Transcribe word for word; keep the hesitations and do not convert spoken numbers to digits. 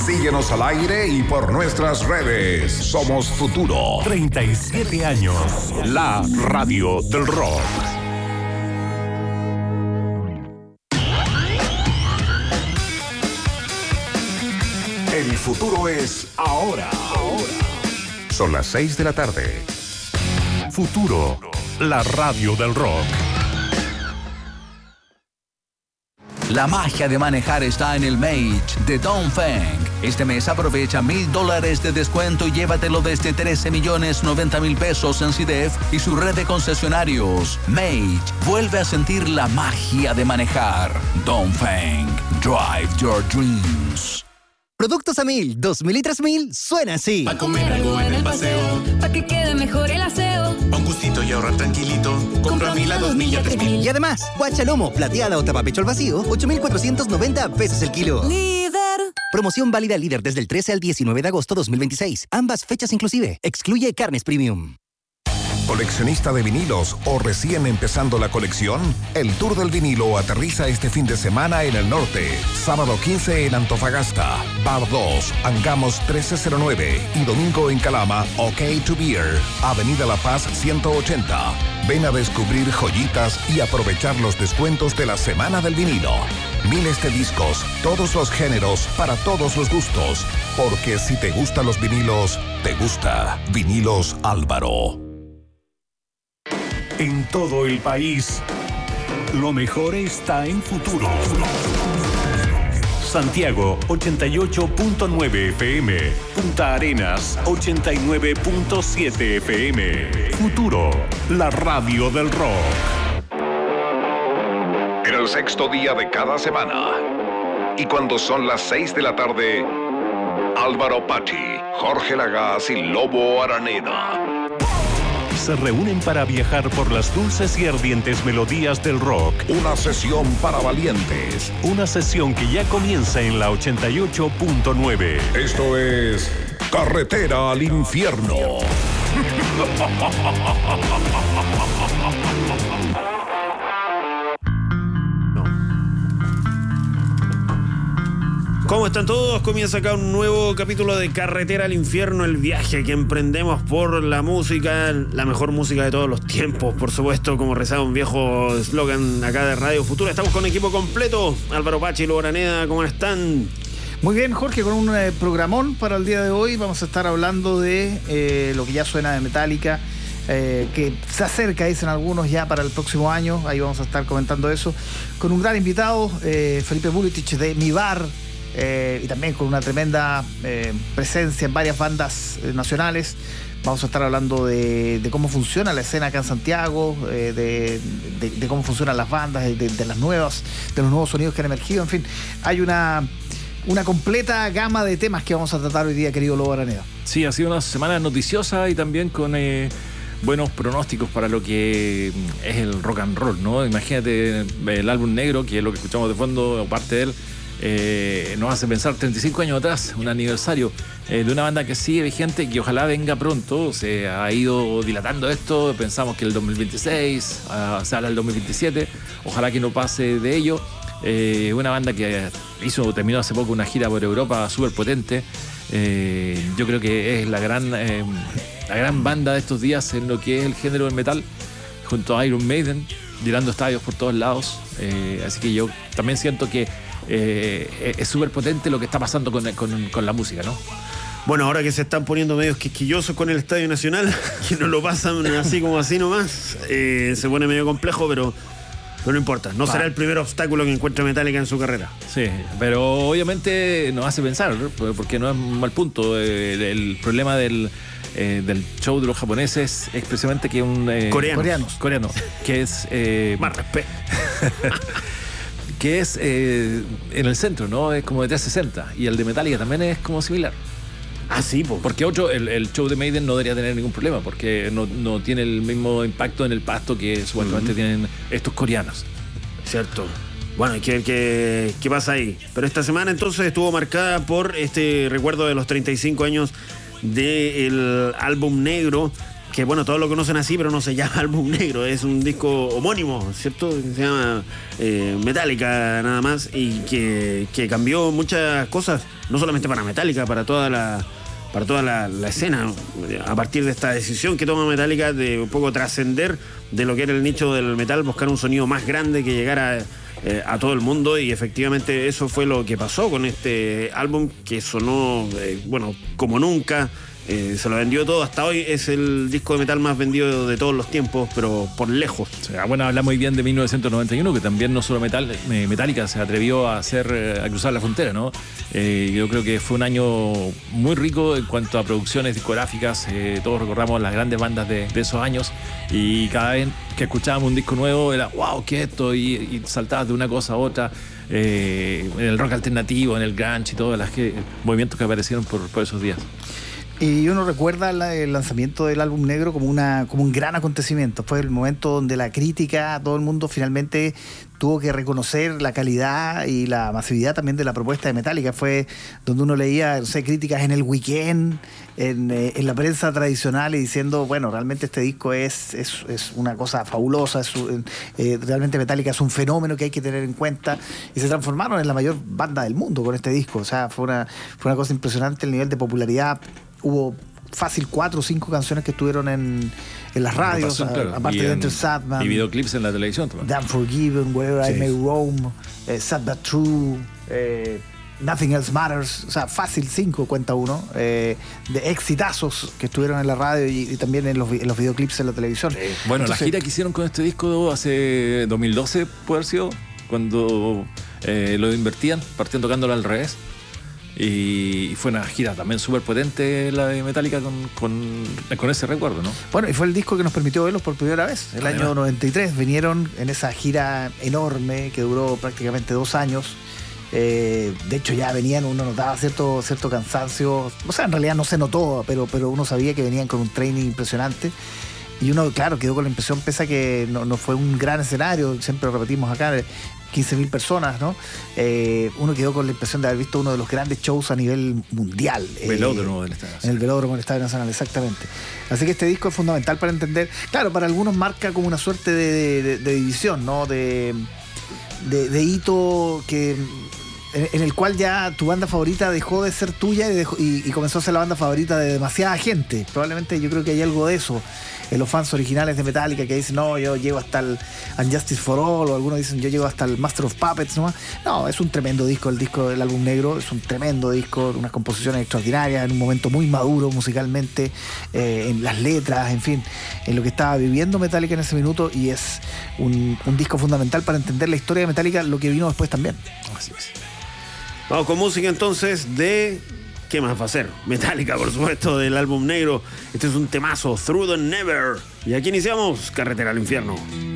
Síguenos al aire y por nuestras redes. Somos Futuro. treinta y siete años. La radio del rock. El futuro es ahora. Ahora. Son las seis de la tarde. Futuro, la radio del rock. La magia de manejar está en el Mage de Dongfeng. Este mes aprovecha mil dólares de descuento y llévatelo desde trece millones noventa mil pesos en C I D E F y su red de concesionarios. Mage vuelve a sentir la magia de manejar. Dongfeng, drive your dreams. Productos a mil, dos mil y tres mil, suena así. Pa' comer algo en el paseo, pa' que quede mejor el aseo. Pa' un gustito y ahorrar tranquilito, compra a mil a dos mil y a tres mil. Y además, guachalomo, plateada o tapapecho al vacío, ocho mil cuatrocientos noventa pesos el kilo. Líder. Promoción válida líder desde el trece al diecinueve de agosto dos mil veintiséis. Ambas fechas inclusive. Excluye carnes premium. ¿Coleccionista de vinilos o recién empezando la colección? El Tour del Vinilo aterriza este fin de semana en el norte. Sábado quince en Antofagasta, Bar dos, Angamos trece cero nueve y domingo en Calama, OK to Beer, Avenida La Paz ciento ochenta. Ven a descubrir joyitas y aprovechar los descuentos de la Semana del Vinilo. Miles de discos, todos los géneros, para todos los gustos. Porque si te gustan los vinilos, te gusta Vinilos Álvaro. En todo el país, lo mejor está en Futuro. Santiago, ochenta y ocho punto nueve F M. Punta Arenas, ochenta y nueve punto siete F M. Futuro, la radio del rock. En el sexto día de cada semana. Y cuando son las seis de la tarde, Álvaro Pachi, Jorge Lagaz y Lobo Araneda se reúnen para viajar por las dulces y ardientes melodías del rock. Una sesión para valientes. Una sesión que ya comienza en la ochenta y ocho punto nueve. Esto es Carretera al Infierno. ¿Cómo están todos? Comienza acá un nuevo capítulo de Carretera al Infierno, el viaje que emprendemos por la música, la mejor música de todos los tiempos, por supuesto, como rezaba un viejo eslogan acá de Radio Futura. Estamos con equipo completo, Álvaro Pachi, Lobo Araneda, ¿cómo están? Muy bien, Jorge, con un eh, programón para el día de hoy. Vamos a estar hablando de eh, lo que ya suena de Metallica, eh, que se acerca, dicen algunos, ya para el próximo año. Ahí vamos a estar comentando eso. Con un gran invitado, eh, Felipe Buletich de Mi Bar, eh, y también con una tremenda eh, presencia en varias bandas eh, nacionales. Vamos a estar hablando de, de cómo funciona la escena acá en Santiago, eh, de, de, de cómo funcionan las bandas, de, de las nuevas, de los nuevos sonidos que han emergido. En fin, hay una... Una completa gama de temas que vamos a tratar hoy día, querido Lobo Araneda. Sí, ha sido una semana noticiosa y también con eh, buenos pronósticos para lo que es el rock and roll, ¿no? Imagínate el álbum negro, que es lo que escuchamos de fondo, o parte de él, eh, nos hace pensar treinta y cinco años atrás, un aniversario eh, de una banda que sigue vigente y que ojalá venga pronto. Se ha ido dilatando esto, pensamos que el dos mil veintiséis, uh, se habla del dos mil veintisiete, ojalá que no pase de ello. Eh, una banda que hizo, terminó hace poco una gira por Europa súper potente. Eh, yo creo que es la gran, eh, la gran banda de estos días en lo que es el género del metal, junto a Iron Maiden, llenando estadios por todos lados. Eh, así que yo también siento que eh, es súper potente lo que está pasando con, con, con la música, ¿no? Bueno, ahora que se están poniendo medios quisquillosos con el Estadio Nacional, que no lo pasan así como así nomás, eh, se pone medio complejo, pero... Pero no importa, no será el primer obstáculo que encuentre Metallica en su carrera. Sí, pero obviamente nos hace pensar, ¿no? Porque no es un mal punto. El, el problema del, eh, del show de los japoneses es precisamente que un... Eh, Coreanos. Coreanos. Coreano, que es... Eh, Más respeto. que es eh, en el centro, ¿no? Es como de trescientos sesenta. Y el de Metallica también es como similar. Ah, sí, pues. Porque otro, el, el show de Maiden no debería tener ningún problema, porque no, no tiene el mismo impacto en el pasto que supuestamente uh-huh. tienen estos coreanos. Cierto. Bueno, hay que ver qué, qué pasa ahí. Pero esta semana entonces estuvo marcada por este recuerdo de los treinta y cinco años del álbum negro, que bueno, todos lo conocen así, pero no se llama Álbum Negro, es un disco homónimo, ¿cierto? Se llama eh, Metallica nada más, y que, que cambió muchas cosas, no solamente para Metallica, para toda la para toda la, la escena, a partir de esta decisión que toma Metallica de un poco trascender de lo que era el nicho del metal, buscar un sonido más grande que llegara eh, a todo el mundo, y efectivamente eso fue lo que pasó con este álbum, que sonó, eh, bueno, como nunca. Eh, se lo vendió todo, hasta hoy es el disco de metal más vendido de todos los tiempos, pero por lejos. O sea, bueno, habla muy bien de mil novecientos noventa y uno, que también no solo metal, eh, Metallica se atrevió a hacer, eh, a cruzar la frontera, ¿no? Eh, yo creo que fue un año muy rico en cuanto a producciones discográficas. Eh, todos recordamos las grandes bandas de, de esos años, y cada vez que escuchábamos un disco nuevo era wow, ¿qué es esto? Y, y saltabas de una cosa a otra. Eh, en el rock alternativo, en el grunge y todos los movimientos que aparecieron por, por esos días. Y uno recuerda la, el lanzamiento del Álbum Negro como, una, como un gran acontecimiento. Fue el momento donde la crítica, todo el mundo finalmente tuvo que reconocer la calidad y la masividad también de la propuesta de Metallica. Fue donde uno leía, no sé, críticas en el Weekend, en, eh, en la prensa tradicional, y diciendo, bueno, realmente este disco es, es, es una cosa fabulosa, es, eh, realmente Metallica es un fenómeno que hay que tener en cuenta, y se transformaron en la mayor banda del mundo con este disco. O sea, fue una, fue una cosa impresionante el nivel de popularidad. Hubo fácil cuatro o cinco canciones que estuvieron en, en las radios, Pasión, claro. aparte de Enter Sadman. Y videoclips en la televisión también. The Unforgiven, Wherever sí. I May Roam, eh, Sad But True, eh, Nothing Else Matters. O sea, fácil cinco, cuenta uno, eh, de exitazos que estuvieron en la radio y, y también en los, en los videoclips en la televisión. Sí. Bueno, entonces, la gira que hicieron con este disco hace dos mil doce, puede haber sido, cuando eh, lo invertían, partían tocándolo al revés. Y fue una gira también súper potente la de Metallica con, con, con ese recuerdo, ¿no? Bueno, y fue el disco que nos permitió verlos por primera vez. El Además. año noventa y tres vinieron en esa gira enorme que duró prácticamente dos años. Eh, de hecho ya venían, uno notaba cierto, cierto cansancio. O sea, en realidad no se notó, pero, pero uno sabía que venían con un training impresionante. Y uno, claro, quedó con la impresión, pese a que no, no fue un gran escenario, siempre lo repetimos acá, quince mil personas, ¿no? Eh, uno quedó con la impresión de haber visto uno de los grandes shows a nivel mundial. Velódromo del Estadio Nacional. En el Velódromo del Estadio Nacional, exactamente. Así que este disco es fundamental para entender. Claro, para algunos marca como una suerte de, de, de división, ¿no? De, de, de hito que... en el cual ya tu banda favorita dejó de ser tuya y, dejó, y, y comenzó a ser la banda favorita de demasiada gente. Probablemente yo creo que hay algo de eso en los fans originales de Metallica, que dicen, no, yo llego hasta el Unjustice for All, o algunos dicen, yo llego hasta el Master of Puppets, ¿no? No, es un tremendo disco, el disco del Álbum Negro, es un tremendo disco, unas composiciones extraordinarias, en un momento muy maduro musicalmente, eh, en las letras, en fin, en lo que estaba viviendo Metallica en ese minuto, y es un, un disco fundamental para entender la historia de Metallica, lo que vino después también. Así es. Vamos con música entonces de... ¿Qué más va a ser? Metallica, por supuesto, del Álbum Negro. Este es un temazo, Through the Never. Y aquí iniciamos Carretera al Infierno.